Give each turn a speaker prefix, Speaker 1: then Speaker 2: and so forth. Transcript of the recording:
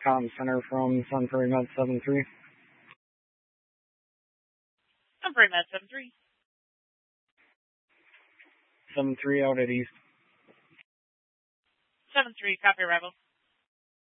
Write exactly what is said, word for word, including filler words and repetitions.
Speaker 1: comm center from Sun Prairie Med seven three.
Speaker 2: Sun Prairie Med seven three.
Speaker 1: seven three out at East.
Speaker 2: seven three, copy arrival.